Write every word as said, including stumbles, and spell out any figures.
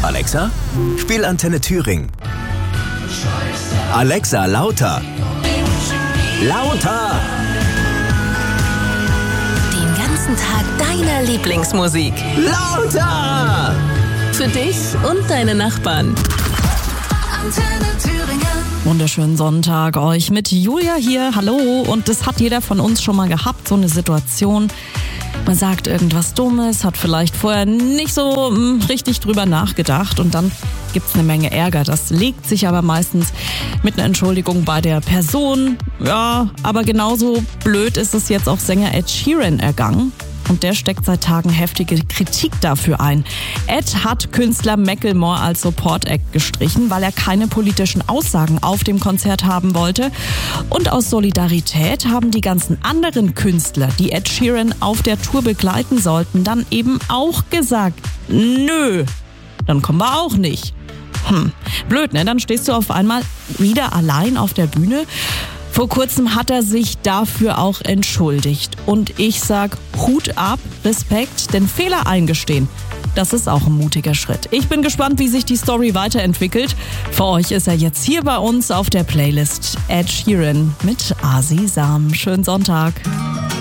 Alexa, spiel Antenne Thüringen. Alexa, lauter. Lauter. Den ganzen Tag deine Lieblingsmusik. Lauter. Für dich und deine Nachbarn. Antenne Thüringen. Wunderschönen Sonntag euch mit Julia hier. Hallo. Und das hat jeder von uns schon mal gehabt, so eine Situation. Man sagt irgendwas Dummes, hat vielleicht vorher nicht so mh, richtig drüber nachgedacht und dann gibt's eine Menge Ärger. Das legt sich aber meistens mit einer Entschuldigung bei der Person. Ja, aber genauso blöd ist es jetzt auch Sänger Ed Sheeran ergangen. Und der steckt seit Tagen heftige Kritik dafür ein. Ed hat Künstler Macklemore als Support-Act gestrichen, weil er keine politischen Aussagen auf dem Konzert haben wollte. Und aus Solidarität haben die ganzen anderen Künstler, die Ed Sheeran auf der Tour begleiten sollten, dann eben auch gesagt, nö, dann kommen wir auch nicht. Hm, blöd, ne? Dann stehst du auf einmal wieder allein auf der Bühne. Vor kurzem hat er sich dafür auch entschuldigt. Und ich sag Hut ab, Respekt, denn Fehler eingestehen, das ist auch ein mutiger Schritt. Ich bin gespannt, wie sich die Story weiterentwickelt. Für euch ist er jetzt hier bei uns auf der Playlist. Ed Sheeran mit Asi Sam. Schönen Sonntag.